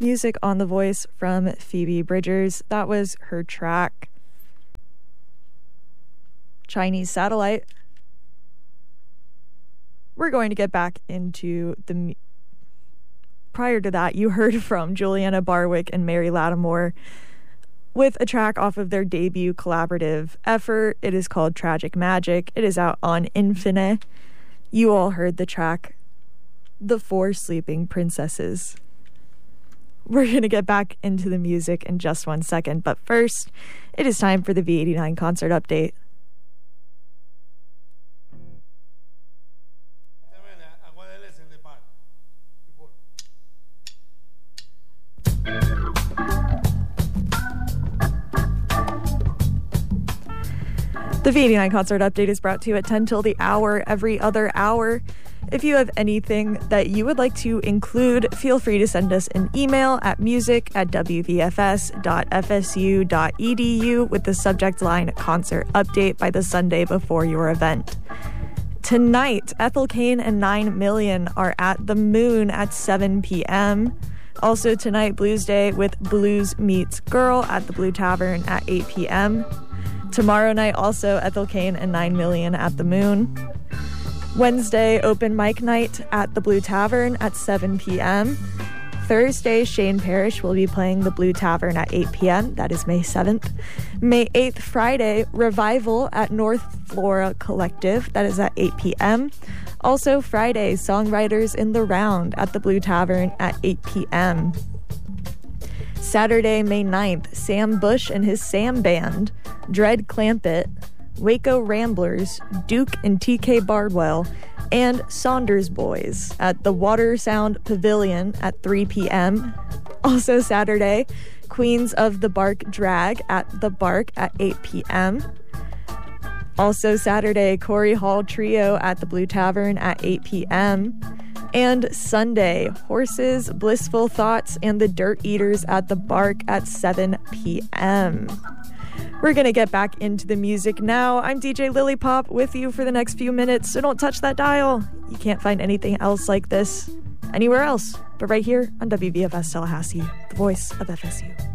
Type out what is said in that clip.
Music on The Voice from Phoebe Bridgers. That was her track, Chinese Satellite. We're going to get back into the... Prior to that, you heard from Juliana Barwick and Mary Lattimore with a track off of their debut collaborative effort. It is called Tragic Magic. It is out on Infinite. You all heard the track The Four Sleeping Princesses. We're going to get back into the music in just 1 second, but first, it is time for the V89 concert update. The V89 concert update is brought to you at 10 till the hour, every other hour. If you have anything that you would like to include, feel free to send us an email at music@wvfs.fsu.edu with the subject line concert update by the Sunday before your event. Tonight, Ethel Cain and 9 Million are at the Moon at 7 p.m. Also tonight, Blues Day with Blues Meets Girl at the Blue Tavern at 8 p.m. Tomorrow night, also Ethel Cain and 9 Million at the Moon. Wednesday, open mic night at the Blue Tavern at 7 p.m. Thursday, Shane Parrish will be playing the Blue Tavern at 8 p.m. That is May 7th. May 8th, Friday, Revival at North Flora Collective. That is at 8 p.m. Also Friday, Songwriters in the Round at the Blue Tavern at 8 p.m. Saturday, May 9th, Sam Bush and his Sam Band, Dread Clampett, Waco Ramblers, Duke and TK Bardwell, and Saunders Boys at the Water Sound Pavilion at 3 p.m. Also Saturday, Queens of the Bark Drag at the Bark at 8 p.m. Also Saturday, Corey Hall Trio at the Blue Tavern at 8 p.m. And Sunday, Horses, Blissful Thoughts, and the Dirt Eaters at the Bark at 7 p.m. We're going to get back into the music now. I'm DJ Lily Pop with you for the next few minutes, so don't touch that dial. You can't find anything else like this anywhere else, but right here on WVFS Tallahassee, the voice of FSU.